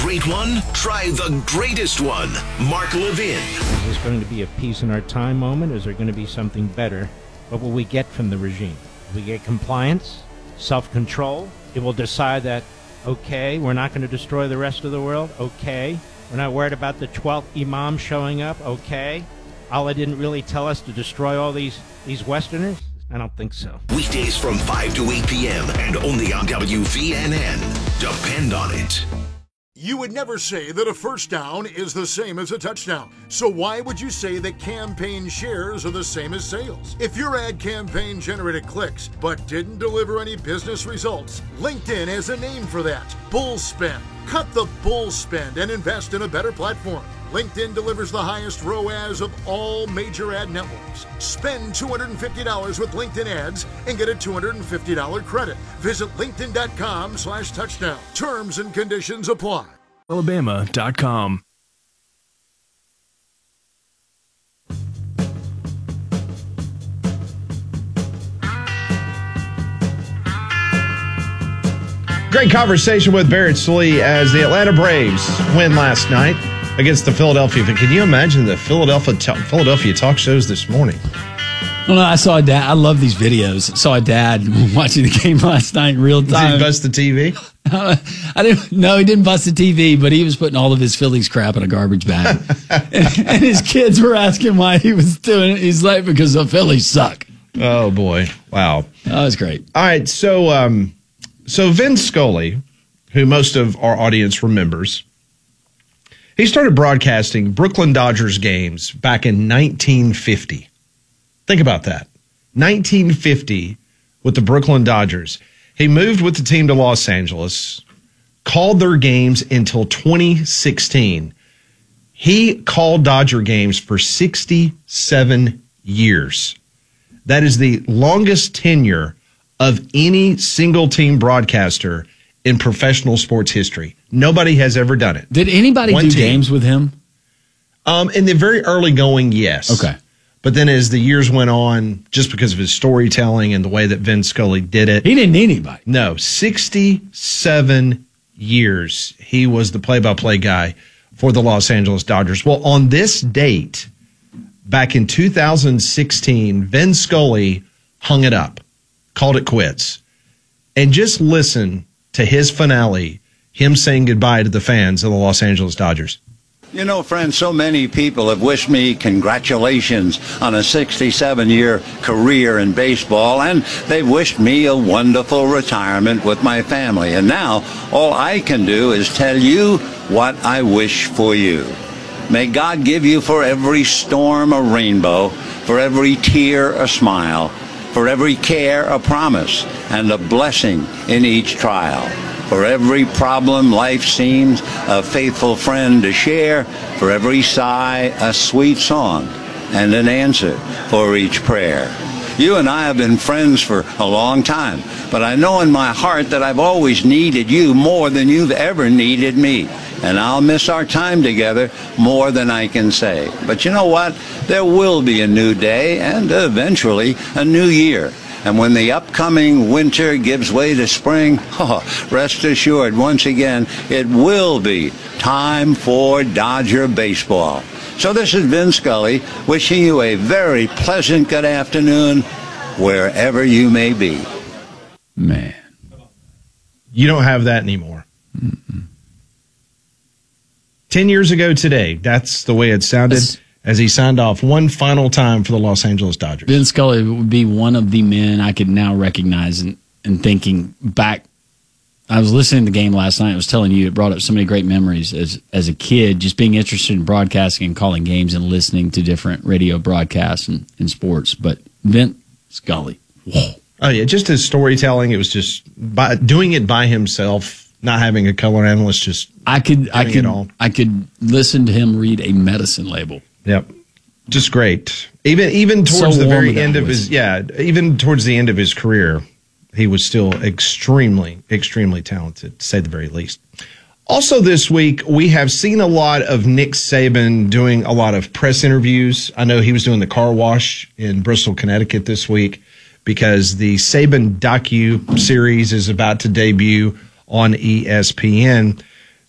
great one? Try the greatest one. Mark Levin. Is this going to be a peace in our time moment? Is there going to be something better? What will we get from the regime? We get compliance, self-control. It will decide that, okay, we're not going to destroy the rest of the world. Okay. We're not worried about the 12th imam showing up. Okay. Allah didn't really tell us to destroy all these Westerners? I don't think so. Weekdays from 5 to 8 p.m. and only on WVNN. Depend on it. You would never say that a first down is the same as a touchdown. So why would you say that campaign shares are the same as sales? If your ad campaign generated clicks but didn't deliver any business results, LinkedIn has a name for that. Bull spend. Cut the bull spend and invest in a better platform. LinkedIn delivers the highest ROAS of all major ad networks. Spend $250 with LinkedIn ads and get a $250 credit. Visit linkedin.com/touchdown. Terms and conditions apply. Alabama.com. Great conversation with Barrett Slee as the Atlanta Braves win last night against the Philadelphia. Can you imagine the Philadelphia talk shows this morning? Well, no, I saw a dad. I love these videos. I saw a dad watching the game last night in real time. Did he bust the TV? I didn't. No, he didn't bust the TV, but he was putting all of his Phillies crap in a garbage bag. and his kids were asking why he was doing it. He's like, because the Phillies suck. Oh, boy. Wow. That was great. All right. So Vin Scully, who most of our audience remembers, he started broadcasting Brooklyn Dodgers games back in 1950. Think about that. 1950 with the Brooklyn Dodgers. He moved with the team to Los Angeles, called their games until 2016. He called Dodger games for 67 years. That is the longest tenure of any single team broadcaster in professional sports history. Nobody has ever done it. Did anybody do games with him? In the very early going, yes. Okay. But then as the years went on, just because of his storytelling and the way that Vin Scully did it. He didn't need anybody. No, 67 years he was the play-by-play guy for the Los Angeles Dodgers. Well, on this date, back in 2016, Vin Scully hung it up, called it quits. And just listen to his finale, him saying goodbye to the fans of the Los Angeles Dodgers. You know, friends, so many people have wished me congratulations on a 67-year career in baseball, and they've wished me a wonderful retirement with my family. And now, all I can do is tell you what I wish for you. May God give you for every storm a rainbow, for every tear a smile, for every care a promise, and a blessing in each trial. For every problem life seems a faithful friend to share, for every sigh a sweet song, and an answer for each prayer. You and I have been friends for a long time, but I know in my heart that I've always needed you more than you've ever needed me. And I'll miss our time together more than I can say. But you know what? There will be a new day and eventually a new year. And when the upcoming winter gives way to spring, rest assured, once again, it will be time for Dodger baseball. So this is Vin Scully wishing you a very pleasant good afternoon wherever you may be. Man. You don't have that anymore. Mm-mm. 10 years ago today, that's the way it sounded as he signed off one final time for the Los Angeles Dodgers. Vin Scully would be one of the men I could now recognize and thinking back. I was listening to the game last night. I was telling you, it brought up so many great memories as a kid, just being interested in broadcasting and calling games and listening to different radio broadcasts and sports. But Vin Scully, whoa. Oh, yeah, just his storytelling. It was just doing it by himself, not having a color analyst, just I could listen to him read a medicine label. Yep. Just great. Even towards the very end of his even towards the end of his career, he was still extremely, extremely talented, to say the very least. Also this week, we have seen a lot of Nick Saban doing a lot of press interviews. I know he was doing the car wash in Bristol, Connecticut this week because the Saban docu-series is about to debut on ESPN.